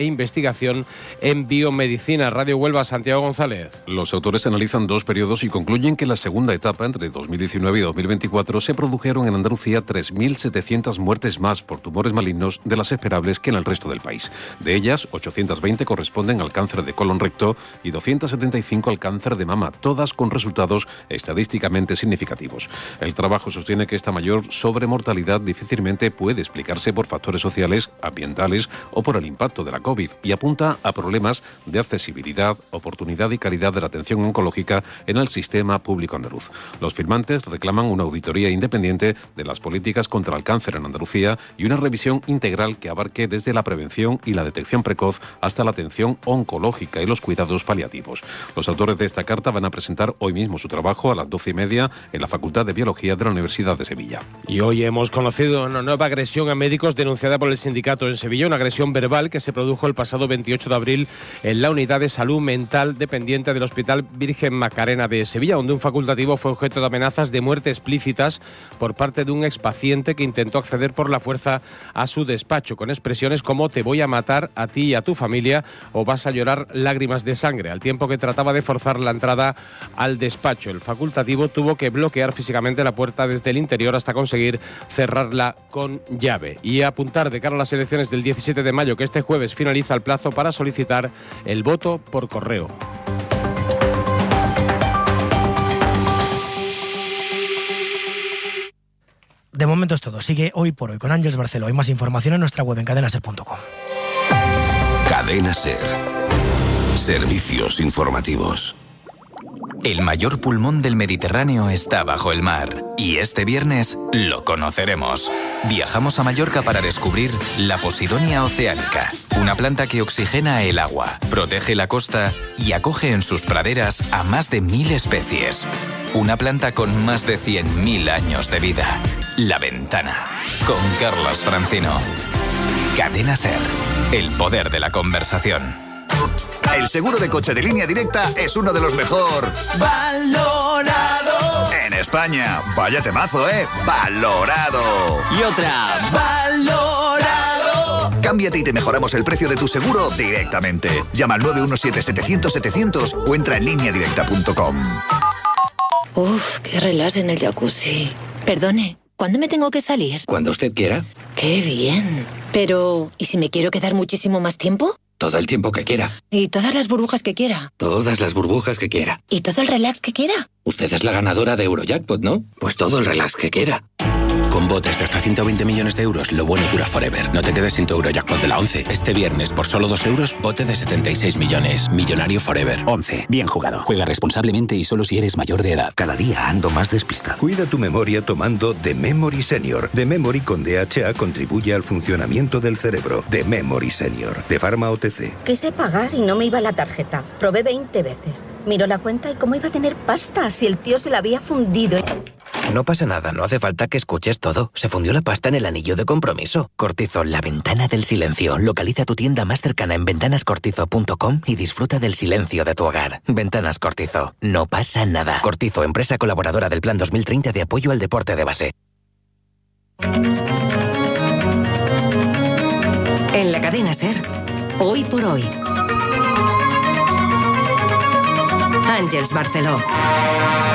e investigación en biomedicina. Radio Huelva, Santiago González. Los autores analizan 2 periodos y concluyen que en la segunda etapa, entre 2019 y 2024, se produjeron en Andalucía 3.700 muertes más por tumores malignos de las esperables que en el resto del país. De ellas, 820 corresponden al cáncer de colon recto y 275 al cáncer de mama, todas con resultados estadísticamente significativos. El trabajo sostiene que esta mayor sobremortalidad difícilmente puede explicarse por factores sociales, ambientales o por el impacto de la COVID, y apunta a problemas de accesibilidad, oportunidad y calidad de la atención oncológica en el sistema público andaluz. Los firmantes reclaman una auditoría independiente de las políticas contra el cáncer en Andalucía y una revisión integral que abarque desde la prevención y la detección precoz hasta la atención oncológica y los cuidados paliativos. Los autores de esta carta van a presentar hoy mismo su trabajo a las 12:30 en la Facultad de Biología de la Universidad de Sevilla. Y hoy hemos conocido una nueva agresión a médicos denunciada por el sindicato en Sevilla, una agresión verbal que se produjo el pasado 28 de abril en la unidad de salud mental dependiente del Hospital Virgen Macarena de Sevilla, donde un facultativo fue objeto de amenazas de muerte explícitas por parte de un expaciente que intentó acceder por la fuerza a su despacho, con expresiones como "te voy a matar a ti y a tu familia" o "vas a llorar lágrimas de sangre", al tiempo que trataba de forzar la entrada al despacho. El facultativo tuvo que bloquear físicamente la puerta desde el interior hasta conseguir cerrarla con llave. Y apuntar de cara a las elecciones del 17 de mayo que este jueves finaliza el plazo para solicitar el voto por correo. De momento es todo. Sigue Hoy por Hoy con Ángeles Barceló. Hay más información en nuestra web en cadenaser.com. Cadena Ser. Servicios informativos. El mayor pulmón del Mediterráneo está bajo el mar y este viernes lo conoceremos. Viajamos a Mallorca para descubrir la Posidonia oceanica, una planta que oxigena el agua, protege la costa y acoge en sus praderas a más de 1.000 especies. Una planta con más de 100.000 años de vida. La Ventana, con Carlos Francino. Cadena Ser, el poder de la conversación. El seguro de coche de Línea Directa es uno de los mejor valorado en España. Vaya temazo, valorado. Y otra, valorado. Cámbiate y te mejoramos el precio de tu seguro directamente. Llama al 917-700-700 o entra en lineadirecta.com. Uf, qué relax en el jacuzzi. Perdone, ¿cuándo me tengo que salir? Cuando usted quiera. ¡Qué bien! Pero, ¿y si me quiero quedar muchísimo más tiempo? Todo el tiempo que quiera. ¿Y todas las burbujas que quiera? Todas las burbujas que quiera. ¿Y todo el relax que quiera? Usted es la ganadora de Eurojackpot, ¿no? Pues todo el relax que quiera. Con botes de hasta 120 millones de euros, lo bueno dura forever. No te quedes sin tu Eurojackpot de la 11. Este viernes, por solo 2 euros, bote de 76 millones. Millonario forever. 11. Bien jugado. Juega responsablemente y solo si eres mayor de edad. Cada día ando más despistado. Cuida tu memoria tomando The Memory Senior. The Memory con DHA contribuye al funcionamiento del cerebro. The Memory Senior. De Pharma OTC. Quise pagar y no me iba la tarjeta. Probé 20 veces. Miró la cuenta y cómo iba a tener pasta si el tío se la había fundido. No pasa nada, no hace falta que escuches todo. Se fundió la pasta en el anillo de compromiso. Cortizo, la ventana del silencio. Localiza tu tienda más cercana en ventanascortizo.com y disfruta del silencio de tu hogar. Ventanas Cortizo. No pasa nada. Cortizo, empresa colaboradora del Plan 2030 de apoyo al deporte de base. En la cadena Ser, Hoy por Hoy. Ángeles Barceló.